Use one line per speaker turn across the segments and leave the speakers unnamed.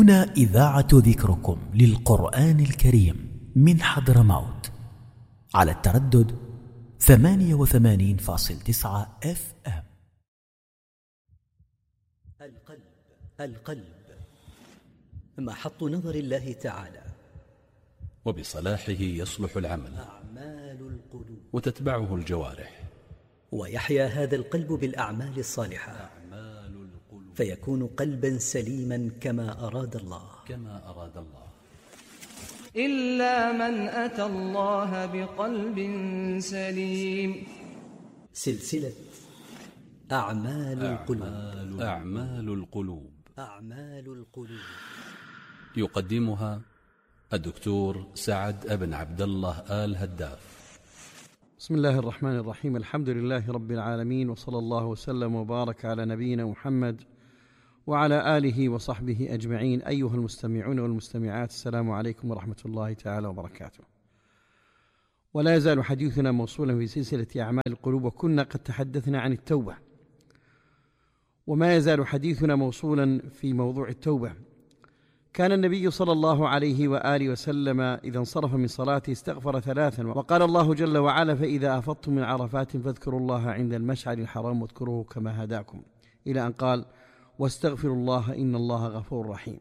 هنا إذاعة ذكركم للقرآن الكريم من حضرموت على التردد 88.9 FM.
القلب محط نظر الله تعالى،
وبصلاحه يصلح العمل
أعمال القلوب،
وتتبعه الجوارح،
ويحيا هذا القلب بالأعمال الصالحة، فيكون قلبا سليما كما أراد الله.
إلا من أتى الله بقلب سليم.
سلسلة أعمال القلوب.
يقدمها الدكتور سعد بن عبد الله آل هداف.
بسم الله الرحمن الرحيم. الحمد لله رب العالمين، وصلى الله وسلم وبارك على نبينا محمد وعلى آله وصحبه أجمعين. أيها المستمعون والمستمعات، السلام عليكم ورحمة الله تعالى وبركاته. ولا يزال حديثنا موصولا في سلسلة أعمال القلوب، وكنا قد تحدثنا عن التوبة، وما يزال حديثنا موصولا في موضوع التوبة. كان النبي صلى الله عليه وآله وسلم إذا انصرف من صلاته استغفر 3، وقال الله جل وعلا: فإذا أفضتم من عرفات فاذكروا الله عند المشعر الحرام واذكروه كما هداكم، إلى أن قال: واستغفروا الله إن الله غفور رحيم.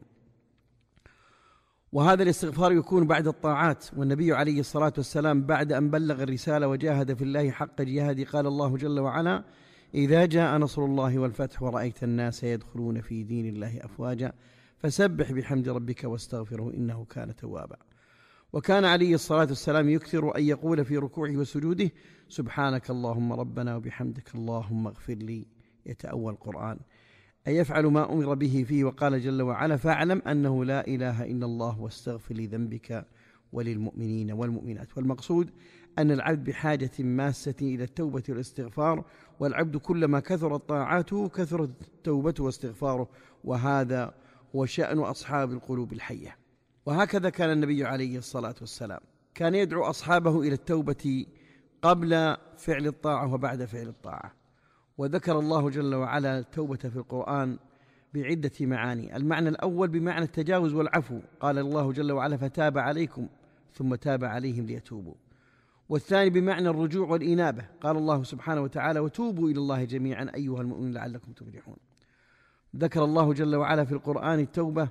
وهذا الاستغفار يكون بعد الطاعات، والنبي عليه الصلاة والسلام بعد أن بلغ الرسالة وجاهد في الله حق جهاده قال الله جل وعلا: إذا جاء نصر الله والفتح ورأيت الناس يدخلون في دين الله أفواجا فسبح بحمد ربك واستغفره إنه كان توابا. وكان عليه الصلاة والسلام يكثر أن يقول في ركوعه وسجوده: سبحانك اللهم ربنا وبحمدك اللهم اغفر لي، يتأول القرآن، أي يفعل ما أمر به فيه. وقال جل وعلا: فاعلم أنه لا إله إلا الله واستغفر لذنبك وللمؤمنين والمؤمنات. والمقصود أن العبد بحاجة ماسة إلى التوبة والاستغفار، والعبد كلما كثرت طاعاته كثرت توبته واستغفاره، وهذا هو شأن أصحاب القلوب الحية. وهكذا كان النبي عليه الصلاة والسلام كان يدعو أصحابه إلى التوبة قبل فعل الطاعة وبعد فعل الطاعة. وذكر الله جل وعلا التوبة في القرآن بعدة معاني. المعنى الأول بمعنى التجاوز والعفو، قال الله جل وعلا: فتاب عليكم ثم تاب عليهم ليتوبوا. والثاني بمعنى الرجوع والإنابة، قال الله سبحانه وتعالى: وتوبوا إلى الله جميعا أيها المؤمنون لعلكم تفلحون. ذكر الله جل وعلا في القرآن التوبة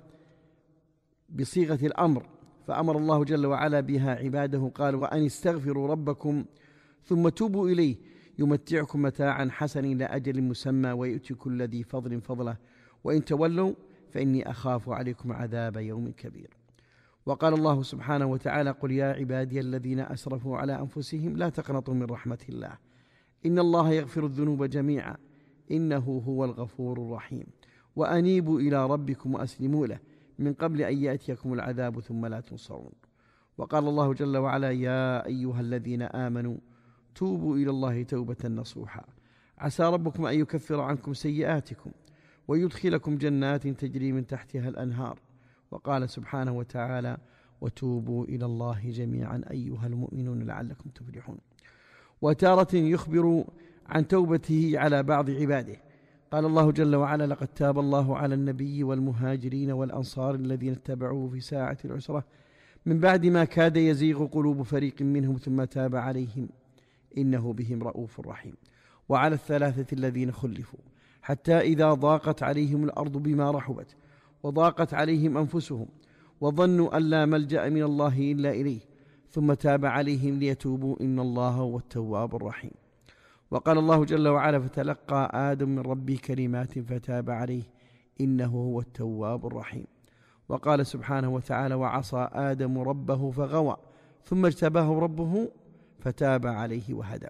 بصيغة الأمر، فأمر الله جل وعلا بها عباده، قال: وأن استغفروا ربكم ثم توبوا إليه يمتعكم متاعا حسنا إلى أجل مسمى ويؤتي كل ذي فضل فضله وإن تولوا فإني أخاف عليكم عذاب يوم كبير. وقال الله سبحانه وتعالى: قل يا عبادي الذين أسرفوا على أنفسهم لا تقنطوا من رحمة الله إن الله يغفر الذنوب جميعا إنه هو الغفور الرحيم وأنيبوا إلى ربكم وأسلموا له من قبل أن يأتيكم العذاب ثم لا تنصرون. وقال الله جل وعلا: يا أيها الذين آمنوا توبوا إلى الله توبة نصوحا عسى ربكم أن يكفر عنكم سيئاتكم ويدخلكم جنات تجري من تحتها الأنهار. وقال سبحانه وتعالى: وتوبوا إلى الله جميعا أيها المؤمنون لعلكم تفلحون. وتارة يخبر عن توبته على بعض عباده، قال الله جل وعلا: لقد تاب الله على النبي والمهاجرين والأنصار الذين اتبعوه في ساعة العسرة من بعد ما كاد يزيغ قلوب فريق منهم ثم تاب عليهم إنه بهم رؤوف رحيم. وعلى الثلاثة الذين خلفوا حتى إذا ضاقت عليهم الأرض بما رحبت وضاقت عليهم أنفسهم وظنوا أن لا ملجأ من الله إلا إليه ثم تاب عليهم ليتوبوا إن الله هو التواب الرحيم. وقال الله جل وعلا: فتلقى آدم من ربه كلمات فتاب عليه إنه هو التواب الرحيم. وقال سبحانه وتعالى: وعصى آدم ربه فغوى ثم اجتباه ربه فتاب عليه وهدى.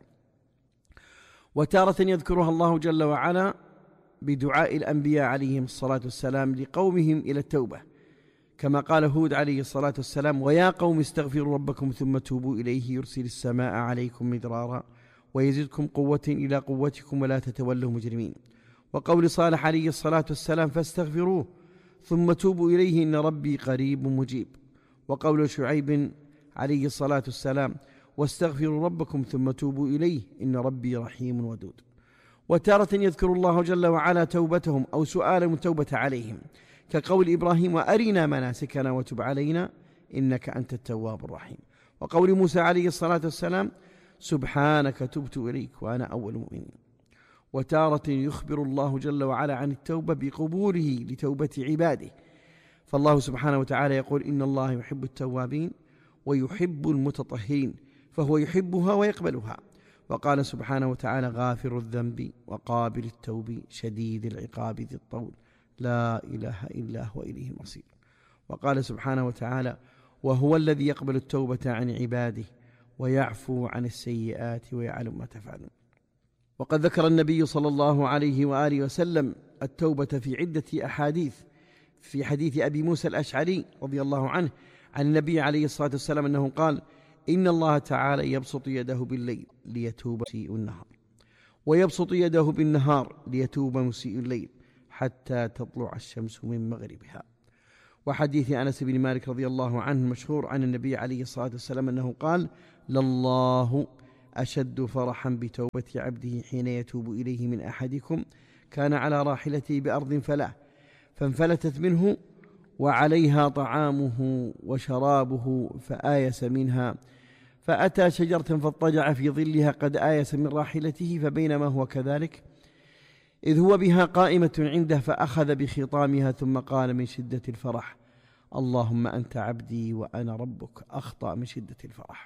وتارة يذكرها الله جل وعلا بدعاء الأنبياء عليهم الصلاة والسلام لقومهم إلى التوبة، كما قال هود عليه الصلاة والسلام: ويا قوم استغفروا ربكم ثم توبوا إليه يرسل السماء عليكم مدرارا ويزدكم قوة إلى قوتكم ولا تتولوا مجرمين. وقول صالح عليه الصلاة والسلام: فاستغفروه ثم توبوا إليه إن ربي قريب مجيب. وقول شعيب عليه الصلاة والسلام: واستغفروا ربكم ثم توبوا إليه إن ربي رحيم ودود. وتارة يذكر الله جل وعلا توبتهم أو سؤال التوبة عليهم، كقول إبراهيم وأرنا مناسكنا وتب علينا إنك أنت التواب الرحيم، وقول موسى عليه الصلاة والسلام سبحانك تبت إليك وأنا أول المؤمنين. وتارة يخبر الله جل وعلا عن التوبة بقبوله لتوبة عباده، فالله سبحانه وتعالى يقول إن الله يحب التوابين ويحب المتطهرين، فهو يحبها ويقبلها. وقال سبحانه وتعالى غافر الذنب وقابل التوب شديد العقاب ذي الطول لا إله إلا هو إليه المصير. وقال سبحانه وتعالى وهو الذي يقبل التوبة عن عباده ويعفو عن السيئات ويعلم ما تفعلون. وقد ذكر النبي صلى الله عليه وآله وسلم التوبة في عدة أحاديث، في حديث أبي موسى الأشعري رضي الله عنه عن النبي عليه الصلاة والسلام أنه قال إن الله تعالى يبسط يده بالليل ليتوب مسيء النهار، ويبسط يده بالنهار ليتوب مسيء الليل حتى تطلع الشمس من مغربها. وحديث أنس بن مالك رضي الله عنه مشهور عن النبي عليه الصلاة والسلام أنه قال لله أشد فرحا بتوبة عبده حين يتوب إليه من أحدكم كان على راحلته بأرض فلاة فانفلتت منه وعليها طعامه وشرابه فآيس منها فأتى شجرة فاضطجع في ظلها قد آيس من راحلته، فبينما هو كذلك إذ هو بها قائمة عنده فأخذ بخطامها ثم قال من شدة الفرح اللهم أنت عبدي وأنا ربك، أخطأ من شدة الفرح.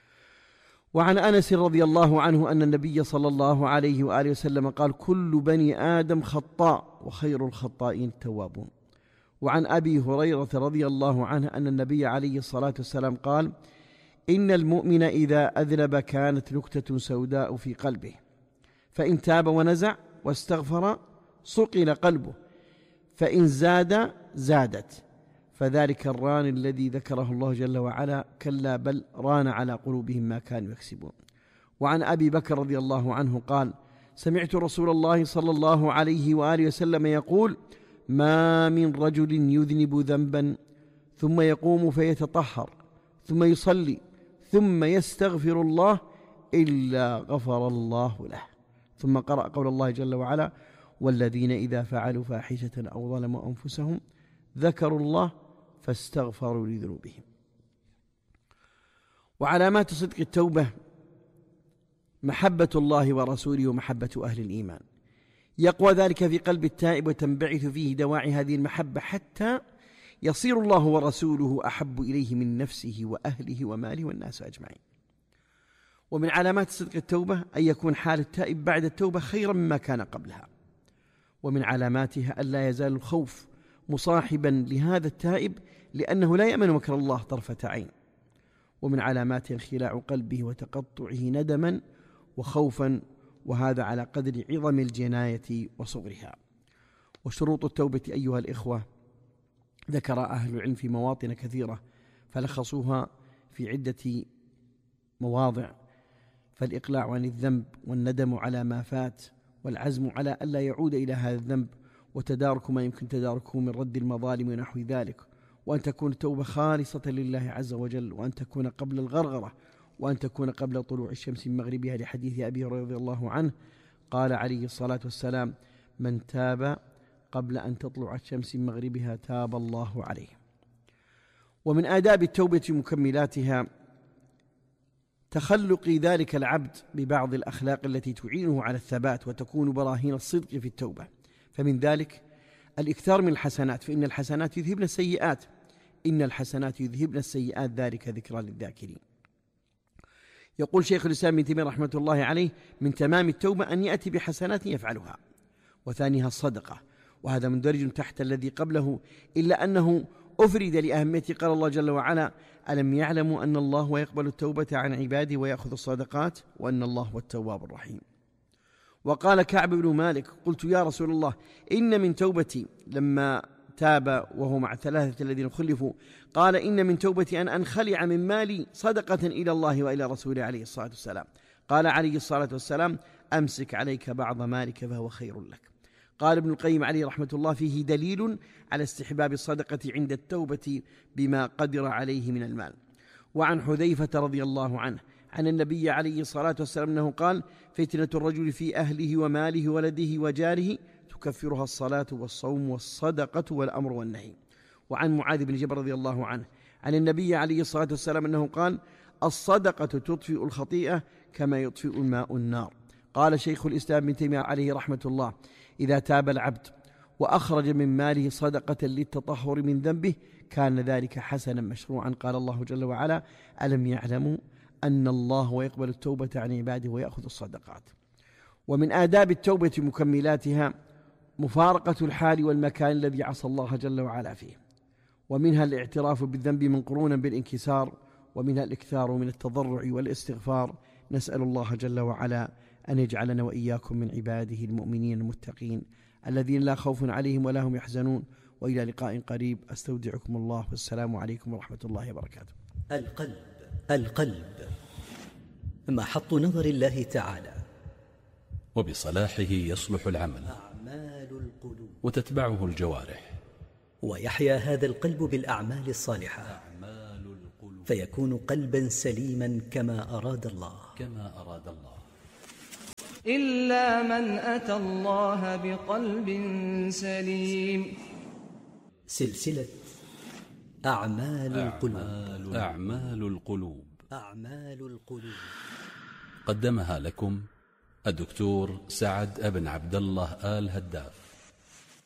وعن أنس رضي الله عنه أن النبي صلى الله عليه وآله وسلم قال كل بني آدم خطاء وخير الخطائين التوابون. وعن أبي هريرة رضي الله عنه أن النبي عليه الصلاة والسلام قال إن المؤمن إذا أذنب كانت نكتة سوداء في قلبه فإن تاب ونزع واستغفر صقل قلبه فإن زاد زادت، فذلك الران الذي ذكره الله جل وعلا كلا بل ران على قلوبهم ما كانوا يكسبون. وعن أبي بكر رضي الله عنه قال سمعت رسول الله صلى الله عليه وآله وسلم يقول ما من رجل يذنب ذنبا ثم يقوم فيتطهر ثم يصلي ثم يستغفر الله إلا غفر الله له. ثم قرأ قول الله جل وعلا والذين إذا فعلوا فاحشة أو ظلموا أنفسهم ذكروا الله فاستغفروا لذنوبهم. وعلامات صدق التوبة محبة الله ورسوله ومحبة أهل الإيمان، يقوى ذلك في قلب التائب وتنبعث فيه دواعي هذه المحبة حتى يصير الله ورسوله أحب إليه من نفسه وأهله وماله والناس أجمعين. ومن علامات صدق التوبة أن يكون حال التائب بعد التوبة خيرا مما كان قبلها. ومن علاماتها ألا يزال الخوف مصاحبا لهذا التائب لأنه لا يأمن مكر الله طرفة عين. ومن علاماتها انخلاع قلبه وتقطعه ندما وخوفا، وهذا على قدر عظم الجناية وصغرها. وشروط التوبة أيها الإخوة ذكر أهل العلم في مواطن كثيرة فلخصوها في عدة مواضع، فالإقلاع عن الذنب والندم على ما فات والعزم على ألا يعود إلى هذا الذنب وتدارك ما يمكن تداركه من رد المظالم ونحو ذلك، وأن تكون التوبة خالصة لله عز وجل، وأن تكون قبل الغرغرة، وأن تكون قبل طلوع الشمس من مغربها، لحديث أبي هريرة رضي الله عنه قال عليه الصلاة والسلام من تاب قبل أن تطلع الشمس من مغربها تاب الله عليه. ومن آداب التوبة مكملاتها تخلق ذلك العبد ببعض الأخلاق التي تعينه على الثبات وتكون براهين الصدق في التوبة، فمن ذلك الإكثار من الحسنات، فإن الحسنات يذهبن السيئات، إن الحسنات يذهبن السيئات ذلك ذكرى للذاكرين. يقول شيخ الإسلام ابن تيمية رحمة الله عليه من تمام التوبة أن يأتي بحسنات يفعلها، وثانيها الصدقة، وهذا مندرج تحت الذي قبله إلا أنه أفرد لأهميته. قال الله جل وعلا ألم يعلموا أن الله يقبل التوبة عن عباده ويأخذ الصدقات وأن الله هو التواب الرحيم. وقال كعب بن مالك قلت يا رسول الله إن من توبتي لما تاب وهو مع ثلاثة الذين خلفوا قال إن من توبتي أن أنخلع من مالي صدقة إلى الله وإلى رسوله عليه الصلاة والسلام. قال عليه الصلاة والسلام أمسك عليك بعض مالك فهو خير لك. قال ابن القيم عليه رحمة الله فيه دليل على استحباب الصدقة عند التوبة بما قدر عليه من المال. وعن حذيفة رضي الله عنه عن النبي عليه الصلاة والسلام أنه قال فتنة الرجل في أهله وماله ولده وجاره تكفرها الصلاة والصوم والصدقة والأمر والنهي. وعن معاذ بن جبل رضي الله عنه عن النبي عليه الصلاة والسلام أنه قال: الصدقة تطفئ الخطيئة كما يطفئ الماء النار. قال شيخ الإسلام ابن تيمية عليه رحمة الله: إذا تاب العبد وأخرج من ماله صدقة للتطهر من ذنبه كان ذلك حسنا مشروعا. قال الله جل وعلا: ألم يعلموا أن الله يقبل التوبة عن عباده ويأخذ الصدقات. ومن آداب التوبة مكملاتها مفارقة الحال والمكان الذي عصى الله جل وعلا فيه، ومنها الاعتراف بالذنب منقرونا بالانكسار، ومنها الإكثار من التضرع والاستغفار. نسأل الله جل وعلا أن يجعلنا وإياكم من عباده المؤمنين المتقين الذين لا خوف عليهم ولا هم يحزنون. وإلى لقاء قريب، أستودعكم الله، والسلام عليكم ورحمة الله وبركاته.
القلب محط نظر الله تعالى،
وبصلاحه يصلح العمل،
أعمال القلوب،
وتتبعه الجوارح،
ويحيا هذا القلب بالأعمال الصالحة، فيكون قلبا سليما كما أراد الله.
إلا من أتى الله بقلب سليم.
سلسلة أعمال القلوب
قدمها لكم الدكتور سعد بن عبد الله آل هداف.